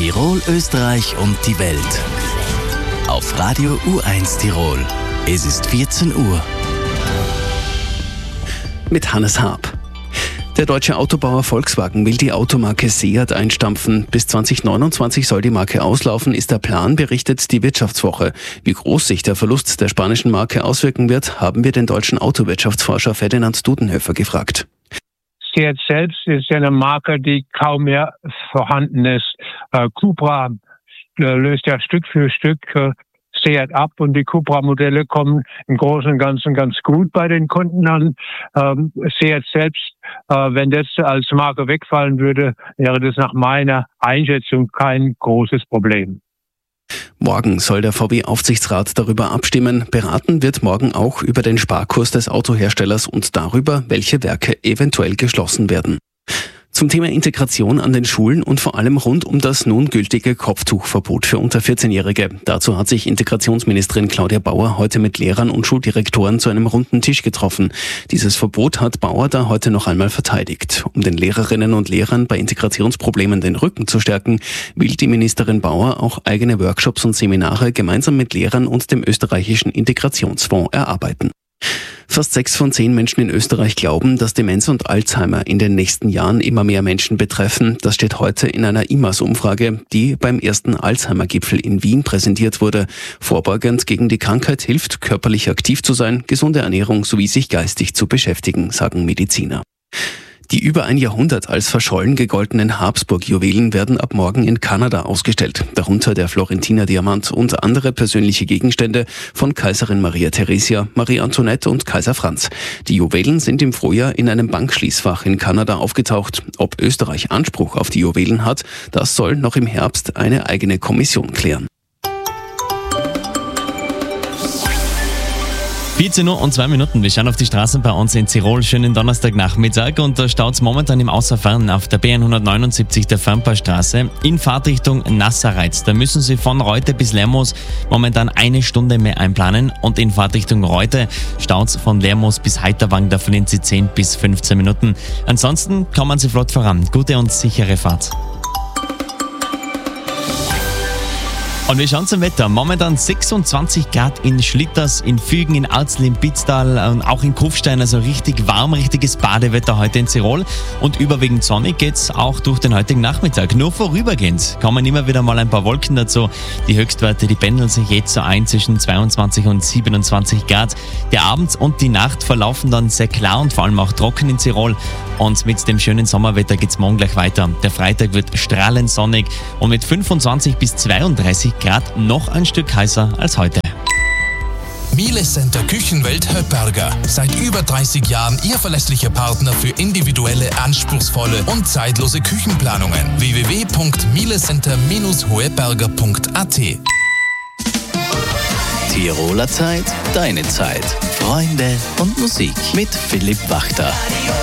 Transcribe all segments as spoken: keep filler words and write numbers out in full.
Tirol, Österreich und die Welt. Auf Radio U eins Tirol. Es ist vierzehn Uhr. Mit Hannes Haab. Der deutsche Autobauer Volkswagen will die Automarke Seat einstampfen. Bis zwanzig neunundzwanzig soll die Marke auslaufen, ist der Plan, berichtet die Wirtschaftswoche. Wie groß sich der Verlust der spanischen Marke auswirken wird, haben wir den deutschen Autowirtschaftsforscher Ferdinand Dudenhöfer gefragt. Seat selbst ist ja eine Marke, die kaum mehr vorhanden ist. Äh, Cupra äh, löst ja Stück für Stück äh, Seat ab und die Cupra-Modelle kommen im Großen und Ganzen ganz gut bei den Kunden an. Ähm, Seat selbst, äh, wenn das als Marke wegfallen würde, wäre das nach meiner Einschätzung kein großes Problem. Morgen soll der V W-Aufsichtsrat darüber abstimmen. Beraten wird morgen auch über den Sparkurs des Autoherstellers und darüber, welche Werke eventuell geschlossen werden. Zum Thema Integration an den Schulen und vor allem rund um das nun gültige Kopftuchverbot für unter vierzehnjährige. Dazu hat sich Integrationsministerin Claudia Bauer heute mit Lehrern und Schuldirektoren zu einem runden Tisch getroffen. Dieses Verbot hat Bauer da heute noch einmal verteidigt. Um den Lehrerinnen und Lehrern bei Integrationsproblemen den Rücken zu stärken, will die Ministerin Bauer auch eigene Workshops und Seminare gemeinsam mit Lehrern und dem österreichischen Integrationsfonds erarbeiten. Fast sechs von zehn Menschen in Österreich glauben, dass Demenz und Alzheimer in den nächsten Jahren immer mehr Menschen betreffen. Das steht heute in einer I M A S-Umfrage, die beim ersten Alzheimer-Gipfel in Wien präsentiert wurde. Vorbeugend gegen die Krankheit hilft, körperlich aktiv zu sein, gesunde Ernährung sowie sich geistig zu beschäftigen, sagen Mediziner. Die über ein Jahrhundert als verschollen gegoltenen Habsburg-Juwelen werden ab morgen in Kanada ausgestellt. Darunter der Florentiner Diamant und andere persönliche Gegenstände von Kaiserin Maria Theresia, Marie Antoinette und Kaiser Franz. Die Juwelen sind im Frühjahr in einem Bankschließfach in Kanada aufgetaucht. Ob Österreich Anspruch auf die Juwelen hat, das soll noch im Herbst eine eigene Kommission klären. vierzehn Uhr und zwei Minuten. Wir schauen auf die Straßen bei uns in Tirol. Schönen Donnerstagnachmittag und da staut es momentan im Außerfern auf der B hundertneunundsiebzig der Fernpaarstraße in Fahrtrichtung Nassareiz. Da müssen Sie von Reute bis Lermoos momentan eine Stunde mehr einplanen und in Fahrtrichtung Reute staut es von Lermoos bis Heiterwang. Da verlieren Sie zehn bis fünfzehn Minuten. Ansonsten kommen Sie flott voran. Gute und sichere Fahrt. Und wir schauen zum Wetter. Momentan sechsundzwanzig Grad in Schlitters, in Fügen, in Arzl, in Pitztal und auch in Kufstein. Also richtig warm, richtiges Badewetter heute in Tirol. Und überwiegend sonnig geht's auch durch den heutigen Nachmittag. Nur vorübergehend kommen immer wieder mal ein paar Wolken dazu. Die Höchstwerte, die pendeln sich jetzt so ein zwischen zweiundzwanzig und siebenundzwanzig Grad. Der Abend und die Nacht verlaufen dann sehr klar und vor allem auch trocken in Tirol. Und mit dem schönen Sommerwetter geht's morgen gleich weiter. Der Freitag wird strahlend sonnig und mit fünfundzwanzig bis zweiunddreißig Grad noch ein Stück heißer als heute. Miele Center Küchenwelt Höpperger. Seit über dreißig Jahren Ihr verlässlicher Partner für individuelle, anspruchsvolle und zeitlose Küchenplanungen. w w w punkt mielecenter höpperger punkt a t Tiroler Zeit, deine Zeit. Freunde und Musik mit Philipp Wachter.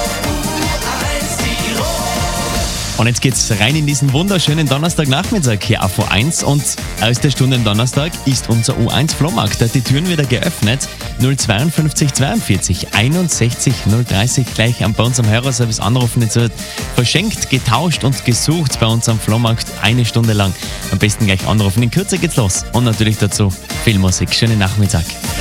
Und jetzt geht's rein in diesen wunderschönen Donnerstagnachmittag hier auf U eins und erste Stunde am Donnerstag ist unser U eins Flohmarkt. Da hat die Türen wieder geöffnet. null zweiundfünfzig zweiundvierzig einundsechzig null dreißig gleich bei uns am Hörerservice anrufen. Jetzt wird verschenkt, getauscht und gesucht bei uns am Flohmarkt eine Stunde lang. Am besten gleich anrufen. In Kürze geht's los. Und natürlich dazu viel Musik. Schönen Nachmittag.